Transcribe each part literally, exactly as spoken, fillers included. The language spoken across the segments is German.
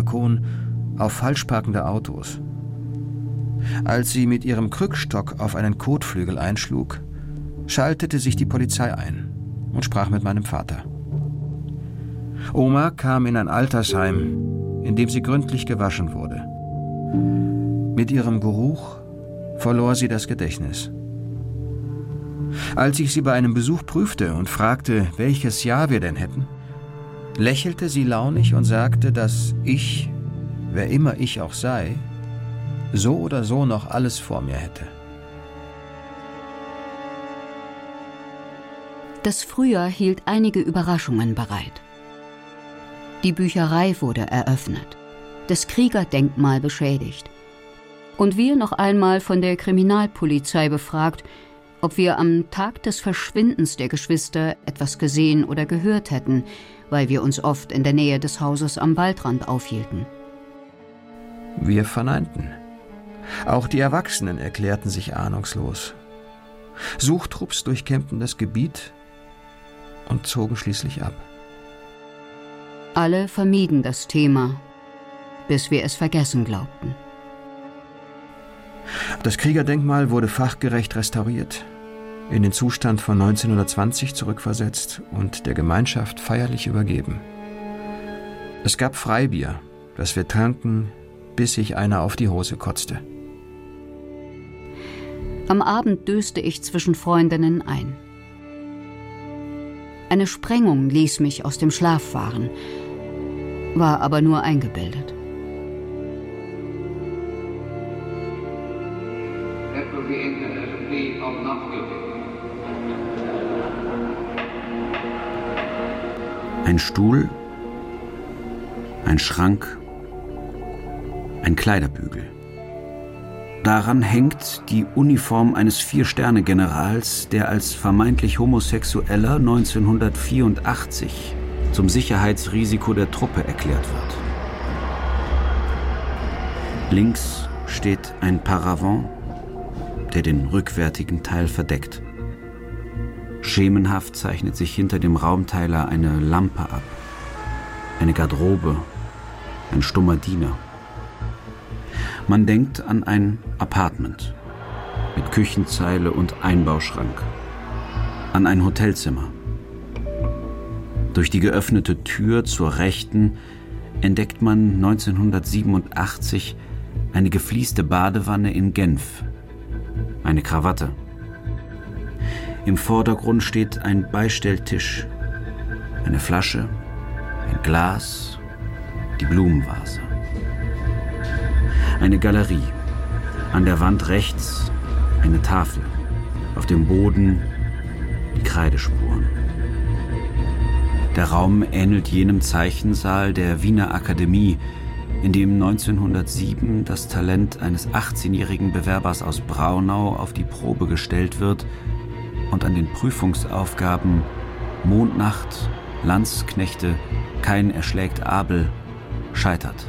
Balkon auf falschparkende Autos. Als sie mit ihrem Krückstock auf einen Kotflügel einschlug, schaltete sich die Polizei ein und sprach mit meinem Vater. Oma kam in ein Altersheim, in dem sie gründlich gewaschen wurde. Mit ihrem Geruch verlor sie das Gedächtnis. Als ich sie bei einem Besuch prüfte und fragte, welches Jahr wir denn hätten, lächelte sie launig und sagte, dass ich, wer immer ich auch sei, so oder so noch alles vor mir hätte. Das Frühjahr hielt einige Überraschungen bereit. Die Bücherei wurde eröffnet, das Kriegerdenkmal beschädigt und wir noch einmal von der Kriminalpolizei befragt, ob wir am Tag des Verschwindens der Geschwister etwas gesehen oder gehört hätten, weil wir uns oft in der Nähe des Hauses am Waldrand aufhielten. Wir verneinten. Auch die Erwachsenen erklärten sich ahnungslos. Suchtrupps durchkämmten das Gebiet und zogen schließlich ab. Alle vermieden das Thema, bis wir es vergessen glaubten. Das Kriegerdenkmal wurde fachgerecht restauriert, in den Zustand von neunzehnhundertzwanzig zurückversetzt und der Gemeinschaft feierlich übergeben. Es gab Freibier, das wir tranken, bis sich einer auf die Hose kotzte. Am Abend döste ich zwischen Freundinnen ein. Eine Sprengung ließ mich aus dem Schlaf fahren, war aber nur eingebildet. Ein Stuhl, ein Schrank, ein Kleiderbügel. Daran hängt die Uniform eines Vier-Sterne-Generals, der als vermeintlich Homosexueller neunzehnhundertvierundachtzig zum Sicherheitsrisiko der Truppe erklärt wird. Links steht ein Paravent, der den rückwärtigen Teil verdeckt. Schemenhaft zeichnet sich hinter dem Raumteiler eine Lampe ab, eine Garderobe, ein stummer Diener. Man denkt an ein Apartment mit Küchenzeile und Einbauschrank, an ein Hotelzimmer. Durch die geöffnete Tür zur Rechten entdeckt man neunzehnhundertsiebenundachtzig eine geflieste Badewanne in Genf, eine Krawatte. Im Vordergrund steht ein Beistelltisch, eine Flasche, ein Glas, die Blumenvase. Eine Galerie. An der Wand rechts eine Tafel. Auf dem Boden die Kreidespuren. Der Raum ähnelt jenem Zeichensaal der Wiener Akademie, in dem neunzehnhundertsieben das Talent eines achtzehnjährigen Bewerbers aus Braunau auf die Probe gestellt wird und an den Prüfungsaufgaben Mondnacht, Landsknechte, Kain erschlägt Abel scheitert.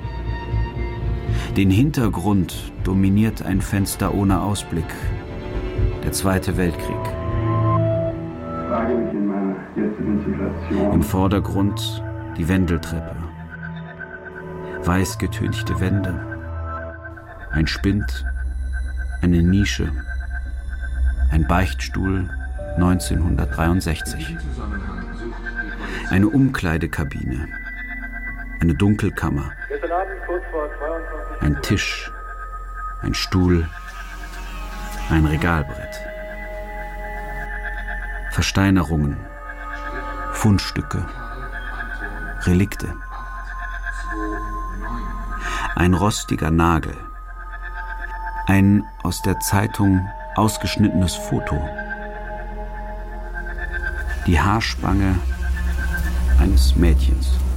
Den Hintergrund dominiert ein Fenster ohne Ausblick. Der Zweite Weltkrieg. Im Vordergrund die Wendeltreppe. Weiß getünchte Wände. Ein Spind. Eine Nische. Ein Beichtstuhl neunzehnhundertdreiundsechzig. Eine Umkleidekabine. Eine Dunkelkammer. Ein Tisch, ein Stuhl, ein Regalbrett. Versteinerungen, Fundstücke, Relikte. Ein rostiger Nagel. Ein aus der Zeitung ausgeschnittenes Foto. Die Haarspange eines Mädchens.